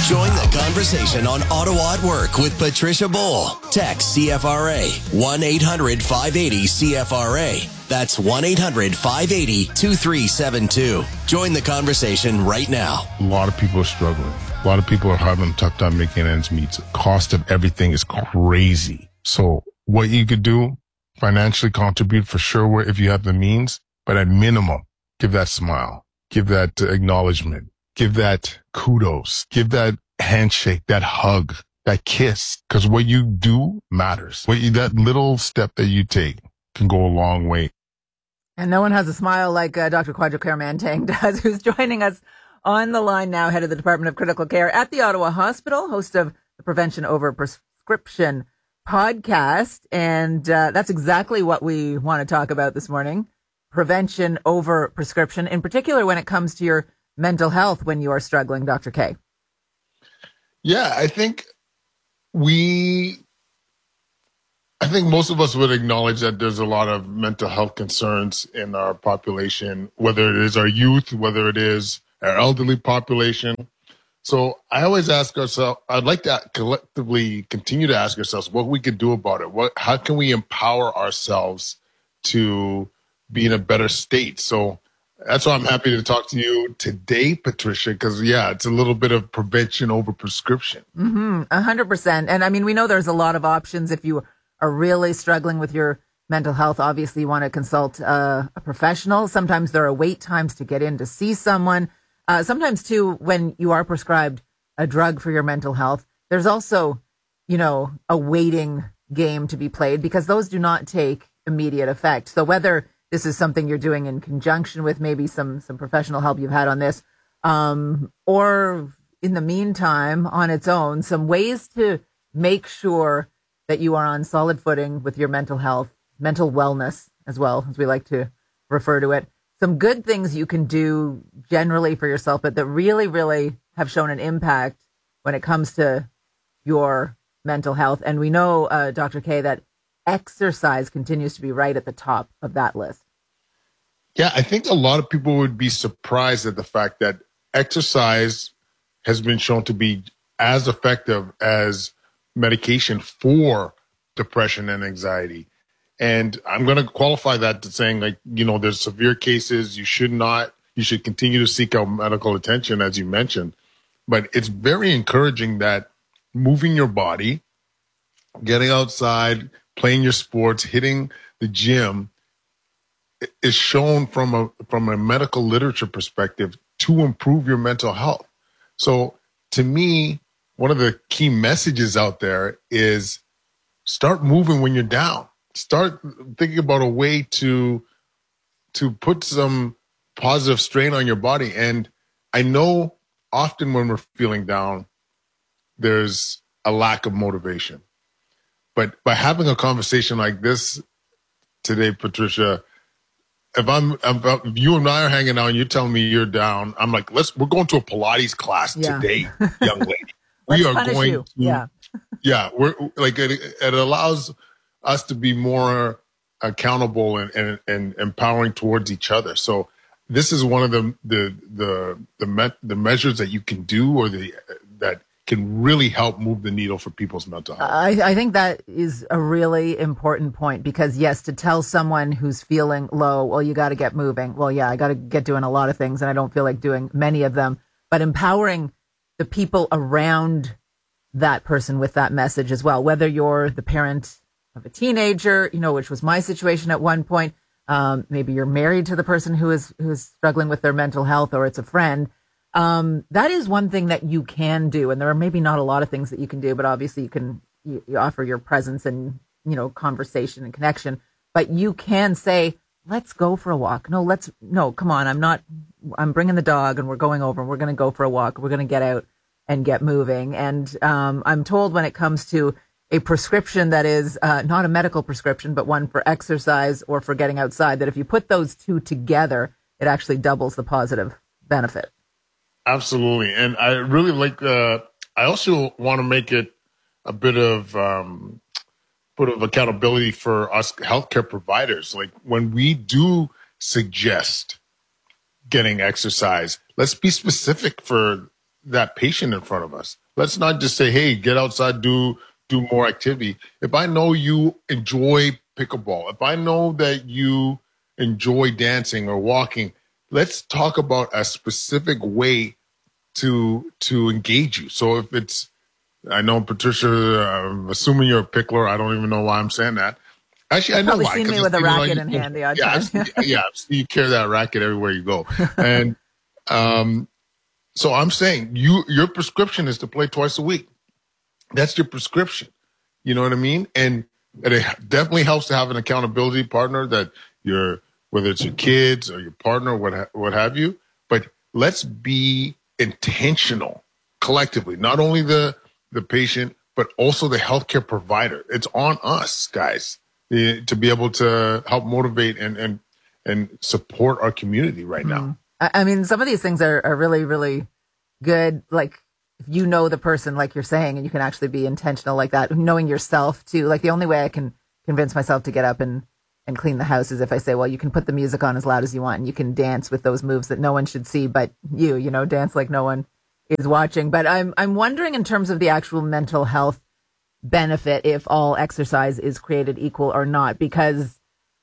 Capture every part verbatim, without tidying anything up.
Join the conversation on Ottawa at Work with Patricia Bowl. Text C F R A one eight hundred five eight zero C F R A. That's one eight hundred five eight zero two three seven two. Join the conversation right now. A lot of people are struggling. A lot of people are having a tough time making ends meet. The cost of everything is crazy. So what you could do, financially contribute for sure if you have the means, but at minimum, give that smile, give that acknowledgement, give that kudos, give that handshake, that hug, that kiss. Because what you do matters. What you, that little step that you take can go a long way. And no one has a smile like uh, Doctor Kwadwo Manteng does, who's joining us on the line now, head of the Department of Critical Care at the Ottawa Hospital, host of the Prevention Over Prescription podcast. And uh, that's exactly what we want to talk about this morning. Prevention over prescription, in particular when it comes to your mental health when you are struggling, Doctor K. Yeah, I think we, I think most of us would acknowledge that there's a lot of mental health concerns in our population, whether it is our youth, whether it is our elderly population. So I always ask ourselves, I'd like to collectively continue to ask ourselves what we could do about it. What, how can we empower ourselves to be in a better state? So that's why I'm happy to talk to you today, Patricia, because, yeah, it's a little bit of prevention over prescription. Mm-hmm, one hundred percent. And I mean, we know there's a lot of options. If you are really struggling with your mental health, obviously you want to consult uh, a professional. Sometimes there are wait times to get in to see someone. Uh, sometimes, too, when you are prescribed a drug for your mental health, there's also, you know, a waiting game to be played because those do not take immediate effect. So whether this is something you're doing in conjunction with maybe some some professional help you've had on this, um, or in the meantime, on its own, some ways to make sure that you are on solid footing with your mental health, mental wellness as well, as we like to refer to it. Some good things you can do generally for yourself, but that really, really have shown an impact when it comes to your mental health. And we know, uh, Doctor K, that exercise continues to be right at the top of that list. Yeah, I think a lot of people would be surprised at the fact that exercise has been shown to be as effective as medication for depression and anxiety. And I'm going to qualify that to saying, like, you know, there's severe cases. You should not, you should continue to seek out medical attention, as you mentioned. But it's very encouraging that moving your body, getting outside, playing your sports, hitting the gym is shown from a, from a medical literature perspective to improve your mental health. So to me, one of the key messages out there is start moving when you're down. Start thinking about a way to to put some positive strain on your body. And I know often when we're feeling down, there's a lack of motivation. But by having a conversation like this today, Patricia, if I'm if you and I are hanging out and you're telling me you're down, I'm like, let's we're going to a Pilates class yeah. today, young lady. we are going you. to yeah. yeah, we're like it, it allows us to be more accountable and, and, and empowering towards each other. So this is one of the the the the, me- the measures that you can do or the that can really help move the needle for people's mental health. I, I think that is a really important point because, yes, to tell someone who's feeling low, well, you got to get moving. Well, yeah, I got to get doing a lot of things and I don't feel like doing many of them. But empowering the people around that person with that message as well, whether you're the parent of a teenager, you know, which was my situation at one point. Um, maybe you're married to the person who is who is struggling with their mental health, or it's a friend. Um, that is one thing that you can do, and there are maybe not a lot of things that you can do, but obviously you can you, you offer your presence and you know conversation and connection. But you can say, "Let's go for a walk." No, let's no, come on. I'm not. I'm bringing the dog, and we're going over. And we're going to go for a walk. We're going to get out and get moving. And um, I'm told when it comes to a prescription that is uh, not a medical prescription, but one for exercise or for getting outside, that if you put those two together, it actually doubles the positive benefit. Absolutely. And I really like, uh, I also want to make it a bit of, um, bit of accountability for us healthcare providers. Like when we do suggest getting exercise, let's be specific for that patient in front of us. Let's not just say, hey, get outside, do do more activity. If I know you enjoy pickleball, if I know that you enjoy dancing or walking, let's talk about a specific way to to engage you. So if it's, I know, Patricia, I'm assuming you're a pickler. I don't even know why I'm saying that. Actually, I know Probably why. seen 'cause me it's, with a you know, racket you- in hand the odd yeah, time. I've seen- yeah, I've seen you carry that racket everywhere you go. And um, so I'm saying you your prescription is to play twice a week. That's your prescription. You know what I mean? And, and it definitely helps to have an accountability partner that you're, whether it's your kids or your partner, what ha- what have you. But let's be intentional collectively, not only the the patient, but also the healthcare provider. It's on us, guys, eh, to be able to help motivate and and and support our community right now. I I mean, some of these things are, are really, really good. Like, if you know the person, like you're saying, and you can actually be intentional like that, knowing yourself too. Like, the only way I can convince myself to get up and, and clean the house is if I say, well, you can put the music on as loud as you want and you can dance with those moves that no one should see but you, you know, dance like no one is watching. But I'm, I'm wondering, in terms of the actual mental health benefit, if all exercise is created equal or not, because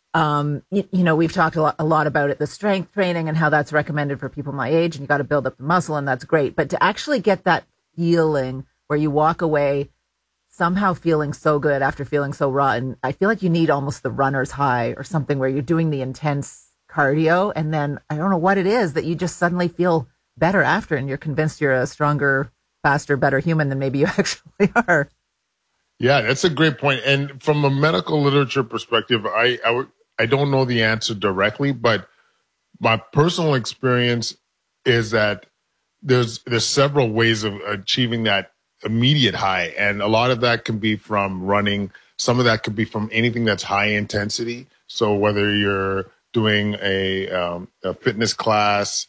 Um, you, you know, we've talked a lot, a lot about it, the strength training and how that's recommended for people my age, and you got to build up the muscle, and that's great. But to actually get that feeling where you walk away somehow feeling so good after feeling so rotten, I feel like you need almost the runner's high or something where you're doing the intense cardio, and then I don't know what it is that you just suddenly feel better after, and you're convinced you're a stronger, faster, better human than maybe you actually are. Yeah, that's a great point. And from a medical literature perspective, I, I, would- I don't know the answer directly, but my personal experience is that there's there's several ways of achieving that immediate high, and a lot of that can be from running. Some of that could be from anything that's high intensity. So whether you're doing a, um, a fitness class,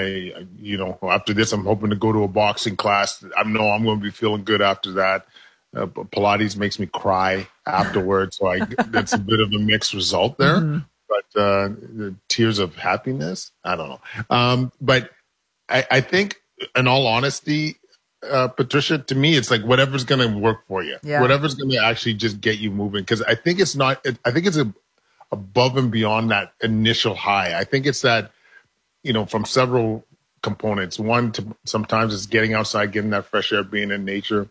I you know after this I'm hoping to go to a boxing class. I know I'm going to be feeling good after that. Uh, Pilates makes me cry afterwards, so I, that's a bit of a mixed result there. Mm-hmm. But uh, the tears of happiness, I don't know. Um, but I, I think, in all honesty, uh, Patricia, to me, it's like whatever's going to work for you, yeah. whatever's going to actually just get you moving. Because I think it's not. It, I think it's a, above and beyond that initial high. I think it's that, you know, from several components. One, to, sometimes it's getting outside, getting that fresh air, being in nature.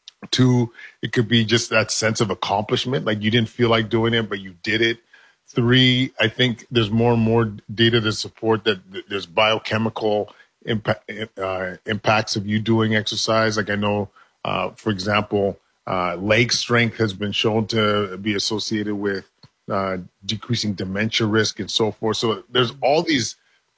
Two, it could be just that sense of accomplishment, like you didn't feel like doing it, but you did it. Three, I think there's more and more data to support that there's biochemical impact, uh, impacts of you doing exercise. Like I know, uh, for example, uh, leg strength has been shown to be associated with uh, decreasing dementia risk and so forth. So there's all these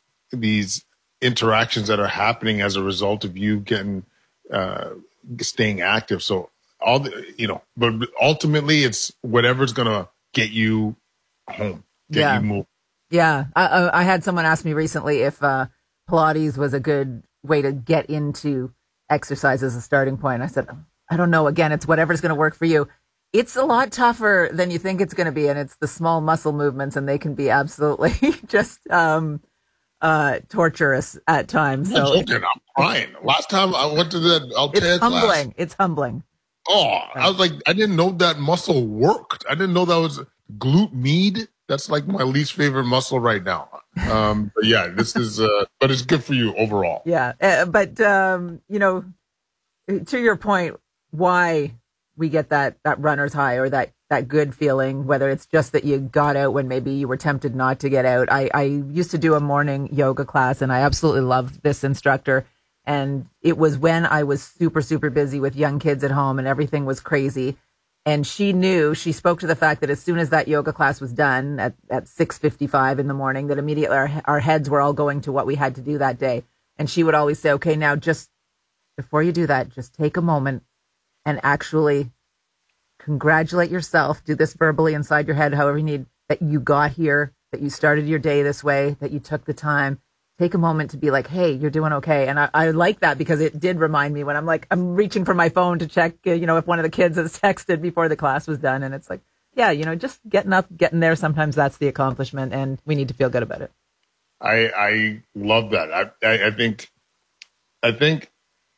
these interactions that are happening as a result of you getting uh, staying active. So all the, you know, but ultimately it's whatever's going to get you home, get yeah. you moving. Yeah. I, I had someone ask me recently if uh, Pilates was a good way to get into exercise as a starting point. I said, I don't know. Again, it's whatever's going to work for you. It's a lot tougher than you think it's going to be. And it's the small muscle movements, and they can be absolutely just, um, Uh, torturous at times. I'm so joking. I'm crying. Last time I went to that Altea it's humbling. class. It's humbling. Oh, I was like, I didn't know that muscle worked. I didn't know that was glute med. That's like my least favorite muscle right now. Um, but yeah, this is, uh, but it's good for you overall. Yeah. Uh, but, um, you know, to your point, why we get that, that runner's high or that, that good feeling, whether it's just that you got out when maybe you were tempted not to get out. I, I used to do a morning yoga class, and I absolutely loved this instructor. And it was when I was super, super busy with young kids at home and everything was crazy. And she knew, she spoke to the fact that as soon as that yoga class was done at, at six fifty-five in the morning, that immediately our, our heads were all going to what we had to do that day. And she would always say, okay, now just before you do that, just take a moment and actually congratulate yourself. Do this verbally inside your head, however you need, that you got here, that you started your day this way, that you took the time. Take a moment to be like, hey, you're doing okay. And I, I like that because it did remind me when I'm like, I'm reaching for my phone to check, you know, if one of the kids has texted before the class was done. And it's like, yeah, you know, just getting up, getting there. Sometimes that's the accomplishment, and we need to feel good about it. I, I love that. I, I, I think, I think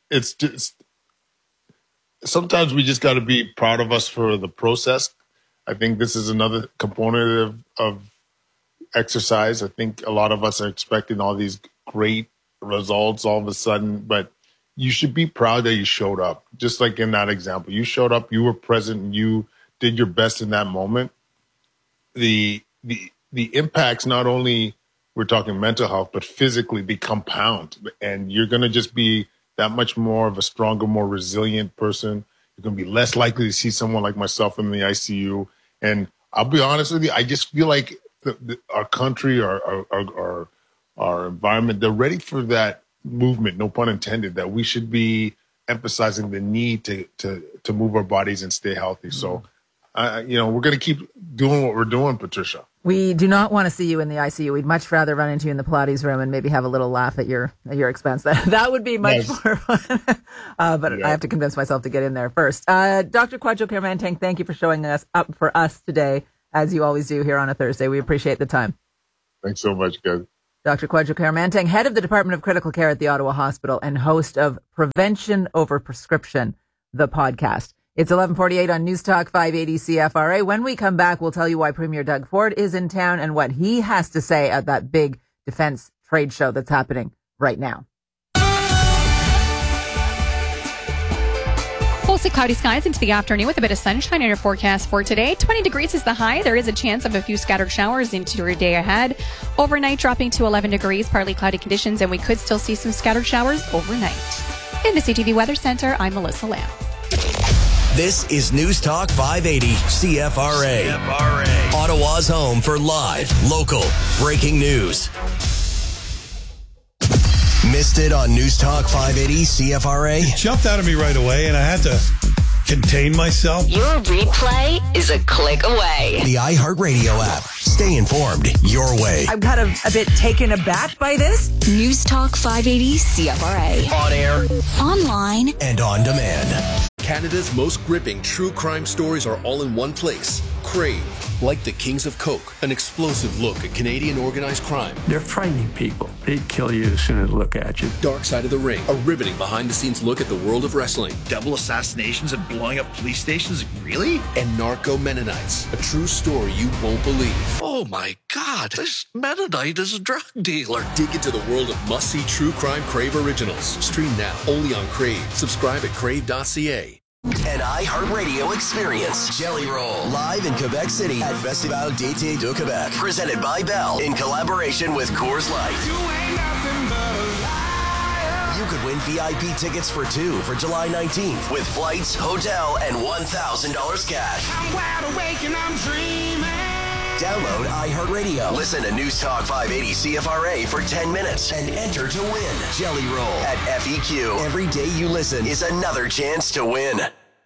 it's just sometimes we just got to be proud of us for the process. I think this is another component of, of exercise. I think a lot of us are expecting all these great results all of a sudden, but you should be proud that you showed up. Just like in that example, you showed up, you were present, and you did your best in that moment. The the the impacts, not only we're talking mental health, but physically they compound, and you're going to just be that much more of a stronger, more resilient person. You're going to be less likely to see someone like myself in the I C U. And I'll be honest with you, I just feel like the, the, our country, our, our, our, our environment, they're ready for that movement, no pun intended, that we should be emphasizing the need to, to, to move our bodies and stay healthy. So, uh, you know, we're going to keep doing what we're doing, Patricia. We do not want to see you in the I C U. We'd much rather run into you in the Pilates room and maybe have a little laugh at your at your expense. That that would be much nice. More fun. uh, but yeah. I have to convince myself to get in there first. Uh, Doctor Kwadwo Kyeremanteng, thank you for showing us up for us today, as you always do here on a Thursday. We appreciate the time. Thanks so much, guys. Doctor Kwadwo Kyeremanteng, head of the Department of Critical Care at the Ottawa Hospital and host of Prevention Over Prescription, the podcast. It's eleven forty-eight on News Talk five eighty C F R A. When we come back, we'll tell you why Premier Doug Ford is in town and what he has to say at that big defense trade show that's happening right now. Mostly cloudy skies into the afternoon with a bit of sunshine in your forecast for today. twenty degrees is the high. There is a chance of a few scattered showers into your day ahead. Overnight dropping to eleven degrees, partly cloudy conditions, and we could still see some scattered showers overnight. In the C T V Weather Center, I'm Melissa Lamb. This is News Talk five eighty C F R A. C F R A. Ottawa's home for live, local, breaking news. Missed it on News Talk five eighty C F R A? It jumped out of me right away, and I had to contain myself. Your replay is a click away. The iHeartRadio app. Stay informed your way. I'm kind of a bit taken aback by this. News Talk five eighty C F R A. On air, online, and on demand. Canada's most gripping true crime stories are all in one place. Crave. Like the Kings of Coke, an explosive look at Canadian organized crime. They're frightening people. They'd kill you as soon as they look at you. Dark Side of the Ring, a riveting behind-the-scenes look at the world of wrestling. Double assassinations and blowing up police stations? Really? And Narco Mennonites, a true story you won't believe. Oh my God, this Mennonite is a drug dealer. Dig into the world of must-see true crime Crave originals. Stream now, only on Crave. Subscribe at crave dot c a. An iHeartRadio experience. Jelly Roll. Live in Quebec City at Festival d'été de Québec. Presented by Bell in collaboration with Coors Light. You ain't nothing but a liar. You could win V I P tickets for two for July nineteenth with flights, hotel, and one thousand dollars cash. I'm wide awake and I'm dreaming. Download iHeartRadio. Listen to News Talk five eighty C F R A for ten minutes and enter to win. Jelly Roll at F E Q. Every day you listen is another chance to win.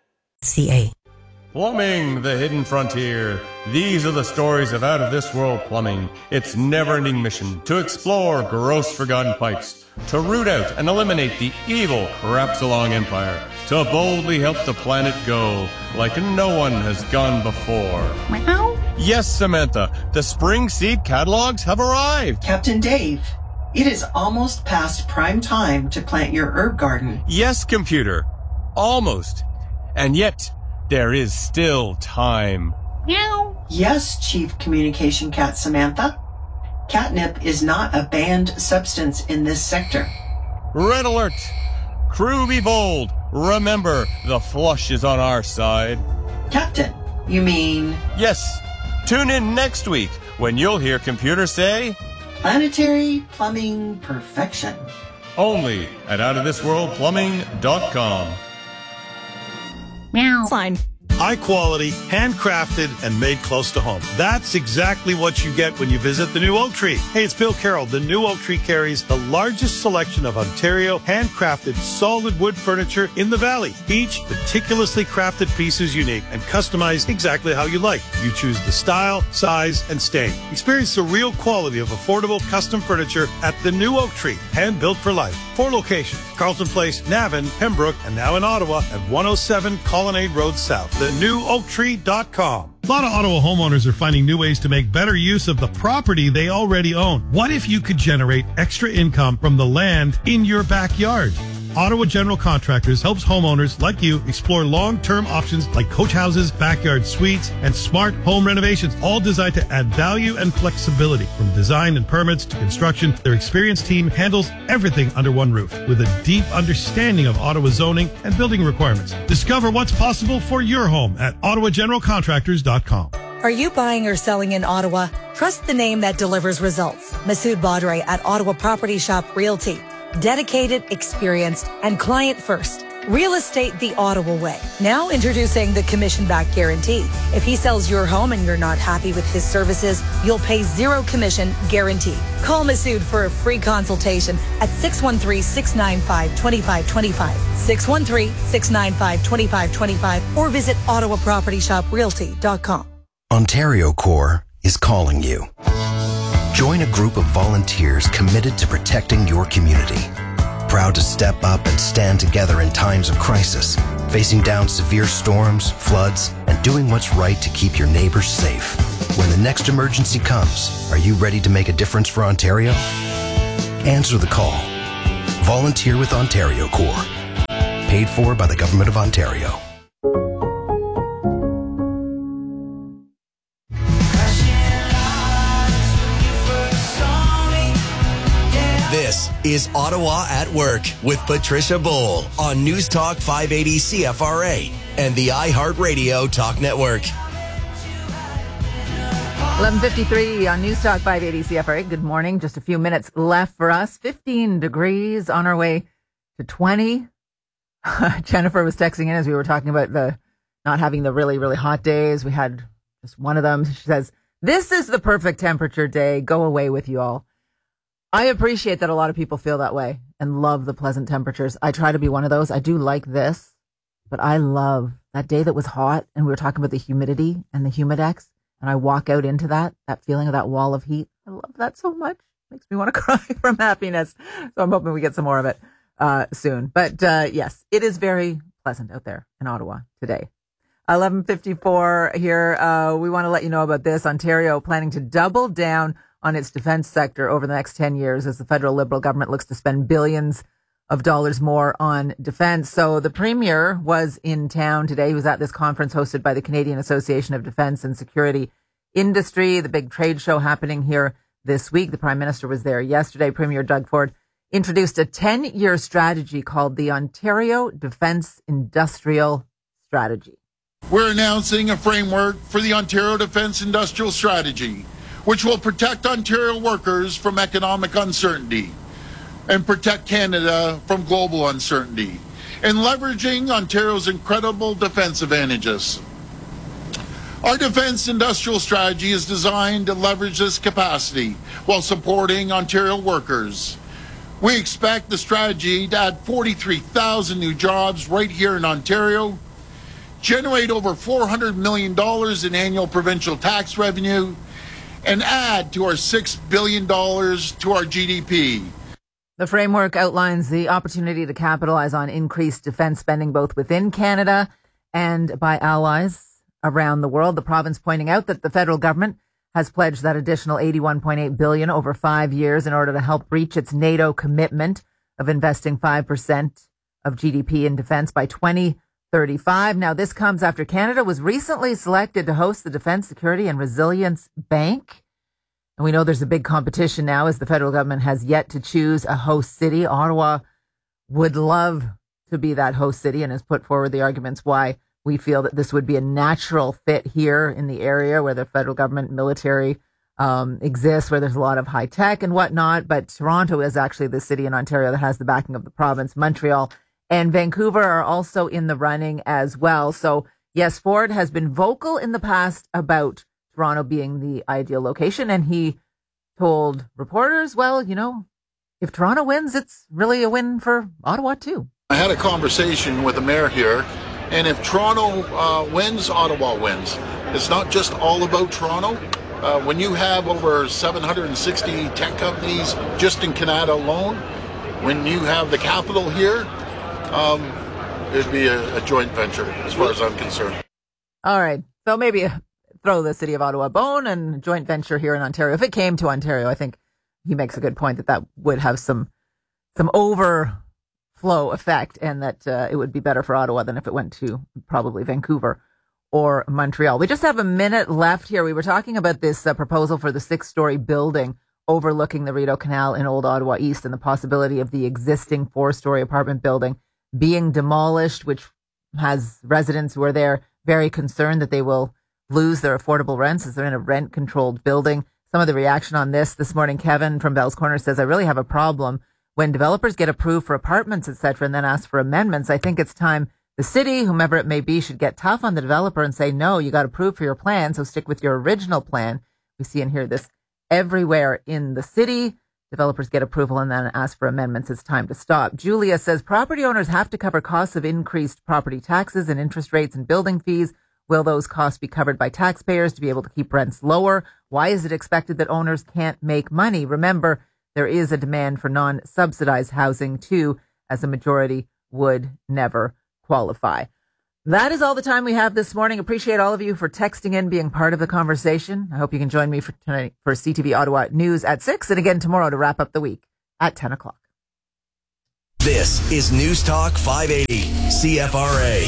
C A. Plumbing, the hidden frontier. These are the stories of out-of-this-world plumbing. Its never-ending mission to explore gross forgotten pipes, to root out and eliminate the evil Crapsalong Empire, to boldly help the planet go like no one has gone before. Meow. Yes, Samantha, the spring seed catalogs have arrived. Captain Dave, it is almost past prime time to plant your herb garden. Yes, computer, almost. And yet, there is still time. Meow. Yes, Chief Communication Cat Samantha. Catnip is not a banned substance in this sector. Red alert! Crew be bold. Remember, the flush is on our side. Captain, you mean? Yes. Tune in next week when you'll hear computer say... Planetary Plumbing Perfection. Only at out of this world plumbing dot com. Meow. Fine. High quality, handcrafted, and made close to home. That's exactly what you get when you visit the New Oak Tree. Hey, it's Bill Carroll. The New Oak Tree carries the largest selection of Ontario handcrafted solid wood furniture in the valley. Each meticulously crafted piece is unique and customized exactly how you like. You choose the style, size, and stain. Experience the real quality of affordable custom furniture at the New Oak Tree, hand built for life. Four locations: Carlton Place, Navan, Pembroke, and now in Ottawa at one oh seven Colonnade Road South. the new oak tree dot com. A lot of Ottawa homeowners are finding new ways to make better use of the property they already own. What if you could generate extra income from the land in your backyard? Ottawa General Contractors helps homeowners like you explore long-term options like coach houses, backyard suites, and smart home renovations, all designed to add value and flexibility. From design and permits to construction, their experienced team handles everything under one roof with a deep understanding of Ottawa zoning and building requirements. Discover what's possible for your home at ottawa general contractors dot com. Are you buying or selling in Ottawa? Trust the name that delivers results. Masood Badre at Ottawa Property Shop Realty. Dedicated, experienced, and client first. Real estate the Ottawa way. Now introducing the commission-back guarantee. If he sells your home and you're not happy with his services, you'll pay zero commission guaranteed. Call Masood for a free consultation at six one three, six nine five, two five two five, six one three, six nine five, two five two five, or visit ottawa property shop realty dot com. Ontario Corps is calling you. Join a group of volunteers committed to protecting your community. Proud to step up and stand together in times of crisis, facing down severe storms, floods, and doing what's right to keep your neighbors safe. When the next emergency comes, are you ready to make a difference for Ontario? Answer the call. Volunteer with Ontario Corps. Paid for by the Government of Ontario. This is Ottawa at Work with Patricia Bull on News Talk five eighty C F R A and the iHeartRadio Talk Network. eleven fifty-three on News Talk five eighty C F R A. Good morning. Just a few minutes left for us. fifteen degrees on our way to twenty. Jennifer was texting in as we were talking about the not having the really, really hot days. We had just one of them. She says, this is the perfect temperature day. Go away with you all. I appreciate that a lot of people feel that way and love the pleasant temperatures. I try to be one of those. I do like this, but I love that day that was hot and we were talking about the humidity and the humidex, and I walk out into that, that feeling of that wall of heat. I love that so much. Makes me want to cry from happiness. So I'm hoping we get some more of it uh, soon. But uh, yes, it is very pleasant out there in Ottawa today. eleven fifty-four here. Uh, we want to let you know about this. Ontario planning to double down on its defense sector over the next ten years as the federal Liberal government looks to spend billions of dollars more on defense. So the Premier was in town today. He was at this conference hosted by the Canadian Association of Defense and Security Industry, the big trade show happening here this week. The Prime Minister was there yesterday. Premier Doug Ford introduced a ten-year strategy called the Ontario Defense Industrial Strategy. We're announcing a framework for the Ontario Defense Industrial Strategy, which will protect Ontario workers from economic uncertainty and protect Canada from global uncertainty, and leveraging Ontario's incredible defense advantages. Our defense industrial strategy is designed to leverage this capacity while supporting Ontario workers. We expect the strategy to add forty-three thousand new jobs right here in Ontario, generate over four hundred million dollars in annual provincial tax revenue, and add to our six billion dollars to our G D P. The framework outlines the opportunity to capitalize on increased defense spending both within Canada and by allies around the world. The province pointing out that the federal government has pledged that additional eighty-one point eight billion dollars over five years in order to help reach its NATO commitment of investing five percent of G D P in defense by twenty thirty-five. Now, this comes after Canada was recently selected to host the Defense Security and Resilience Bank. And we know there's a big competition now as the federal government has yet to choose a host city. Ottawa would love to be that host city and has put forward the arguments why we feel that this would be a natural fit here in the area where the federal government military um, exists, where there's a lot of high tech and whatnot. But Toronto is actually the city in Ontario that has the backing of the province. Montreal and Vancouver are also in the running as well. So, yes, Ford has been vocal in the past about Toronto being the ideal location. And he told reporters, well, you know, if Toronto wins, it's really a win for Ottawa, too. I had a conversation with the mayor here, and if Toronto uh, wins, Ottawa wins. It's not just all about Toronto. Uh, when you have over seven hundred sixty tech companies just in Canada alone, when you have the capital here, Um, it'd be a, a joint venture as far as I'm concerned. All right. So maybe throw the city of Ottawa a bone and joint venture here in Ontario. If it came to Ontario, I think he makes a good point that that would have some some overflow flow effect, and that uh, it would be better for Ottawa than if it went to probably Vancouver or Montreal. We just have a minute left here. We were talking about this uh, proposal for the six-story building overlooking the Rideau Canal in Old Ottawa East and the possibility of the existing four-story apartment building being demolished, which has residents who are there very concerned that they will lose their affordable rents as they're in a rent-controlled building. Some of the reaction on this this morning, Kevin from Bell's Corner says, I really have a problem when developers get approved for apartments, et cetera, and then ask for amendments. I think it's time the city, whomever it may be, should get tough on the developer and say, no, you got approved for your plan, so stick with your original plan. We see and hear this everywhere in the city. Developers get approval and then ask for amendments. It's time to stop. Julia says property owners have to cover costs of increased property taxes and interest rates and building fees. Will those costs be covered by taxpayers to be able to keep rents lower? Why is it expected that owners can't make money? Remember, there is a demand for non-subsidized housing too, as a majority would never qualify. That is all the time we have this morning. Appreciate all of you for texting in, being part of the conversation. I hope you can join me for tonight for C T V Ottawa News at six and again tomorrow to wrap up the week at ten o'clock. This is News Talk five eighty C F R A.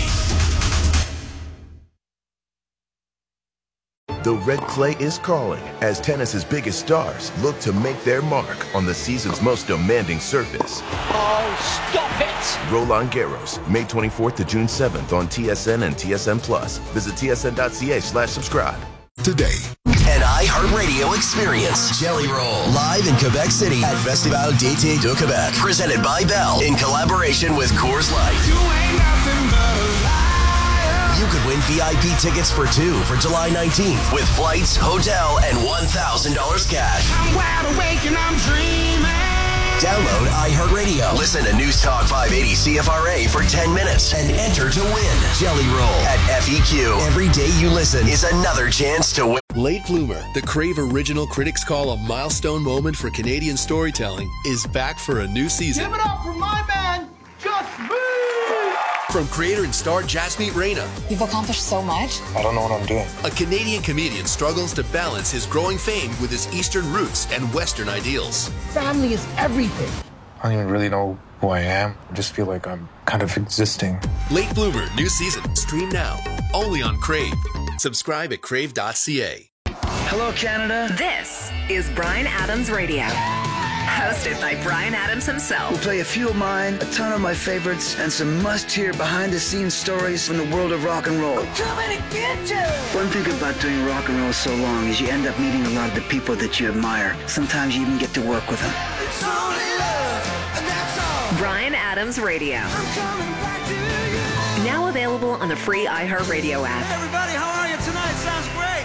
The red clay is calling as tennis's biggest stars look to make their mark on the season's most demanding surface. Oh, stop it! Roland Garros, May twenty-fourth to June seventh on T S N and T S N Plus. Visit T S N dot C A slash subscribe. Today, an iHeartRadio experience. Jelly Roll, live in Quebec City at Festival d'été de Québec. Presented by Bell in collaboration with Coors Light. You ain't nothing but a liar. You could win V I P tickets for two for July nineteenth with flights, hotel, and one thousand dollars cash. I'm wide awake and I'm dreaming. Download iHeartRadio. Listen to News Talk five eighty C F R A for ten minutes and enter to win. Jelly Roll at F E Q. Every day you listen is another chance to win. Late Bloomer, the Crave Original Critics Call a milestone moment for Canadian storytelling, is back for a new season. Give it up for my man, Just Me! From creator and star Jasmeet Reyna. You've accomplished so much. I don't know what I'm doing. A Canadian comedian struggles to balance his growing fame with his Eastern roots and Western ideals. Family is everything. I don't even really know who I am. I just feel like I'm kind of existing. Late Bloomer, new season. Stream now. Only on Crave. Subscribe at crave dot c a. Hello, Canada. This is Bryan Adams Radio. Hosted by Bryan Adams himself. We'll play a few of mine, a ton of my favorites, and some must-hear behind-the-scenes stories from the world of rock and roll. I'm coming to get you! One thing about doing rock and roll so long is you end up meeting a lot of the people that you admire. Sometimes you even get to work with them. It's only love, and that's all. Bryan Adams Radio. I'm coming back to you. Now available on the free iHeartRadio app. Hey everybody, how are you tonight? Sounds great.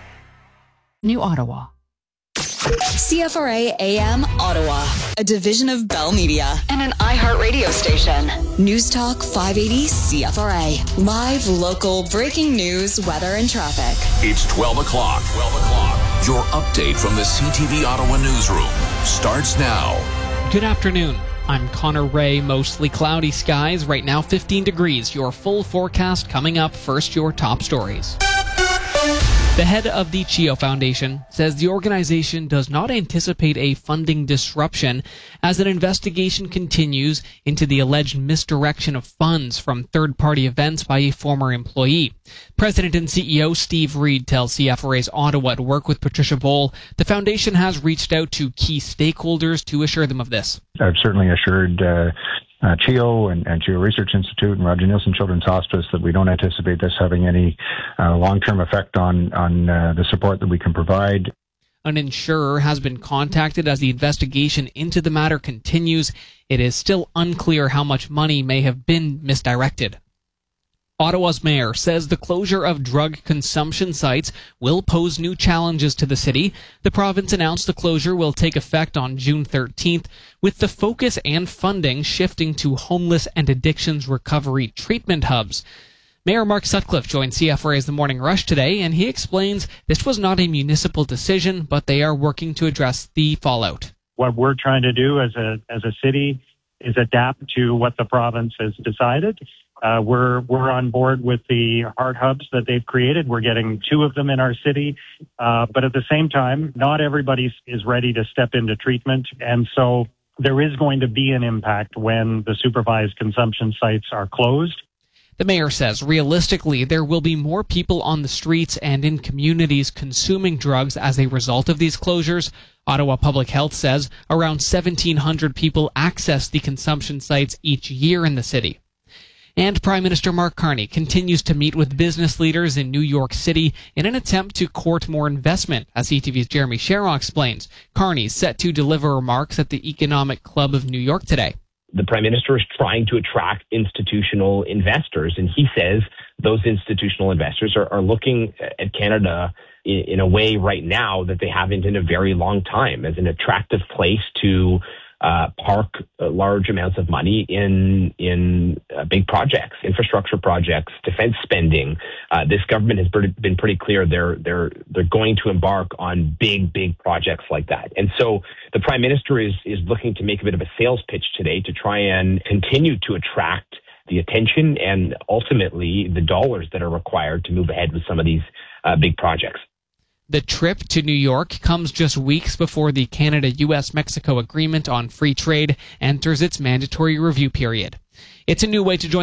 New Ottawa. C F R A A M Ottawa, a division of Bell Media and an iHeartRadio station. News Talk five eighty C F R A. Live, local, breaking news, weather, and traffic. It's twelve o'clock. twelve o'clock. Your update from the C T V Ottawa newsroom starts now. Good afternoon. I'm Connor Ray. Mostly cloudy skies. Right now, fifteen degrees. Your full forecast coming up. First, your top stories. The head of the CHEO Foundation says the organization does not anticipate a funding disruption as an investigation continues into the alleged misdirection of funds from third-party events by a former employee. President and C E O Steve Reed tells C F R A's Ottawa at Work with Patricia Bowl the foundation has reached out to key stakeholders to assure them of this. I've certainly assured uh, uh, CHEO and, and CHEO Research Institute and Roger Nielsen Children's Hospice that we don't anticipate this having any uh, long-term effect on, on uh, the support that we can provide. An insurer has been contacted as the investigation into the matter continues. It is still unclear how much money may have been misdirected. Ottawa's mayor says the closure of drug consumption sites will pose new challenges to the city. The province announced the closure will take effect on June thirteenth, with the focus and funding shifting to homeless and addictions recovery treatment hubs. Mayor Mark Sutcliffe joined C F R A's The Morning Rush today, and he explains this was not a municipal decision, but they are working to address the fallout. What we're trying to do as a as a city is adapt to what the province has decided. Uh, we're we're on board with the hard hubs that they've created. We're getting two of them in our city, uh, but at the same time, not everybody is ready to step into treatment, and so there is going to be an impact when the supervised consumption sites are closed. The mayor says realistically there will be more people on the streets and in communities consuming drugs as a result of these closures. Ottawa Public Health says around seventeen hundred people access the consumption sites each year in the city. And Prime Minister Mark Carney continues to meet with business leaders in New York City in an attempt to court more investment. As C T V's Jeremy Sharon explains, Carney's set to deliver remarks at the Economic Club of New York today. The Prime Minister is trying to attract institutional investors, and he says those institutional investors are, are looking at Canada in, in a way right now that they haven't in a very long time, as an attractive place to Uh, park uh, large amounts of money in in uh, big projects, infrastructure projects, defense spending. Uh, this government has pretty, been pretty clear they're they're they're going to embark on big big projects like that. And so the Prime Minister is is looking to make a bit of a sales pitch today to try and continue to attract the attention and ultimately the dollars that are required to move ahead with some of these uh, big projects. The trip to New York comes just weeks before the Canada-U S Mexico Agreement on Free Trade enters its mandatory review period. It's a new way to join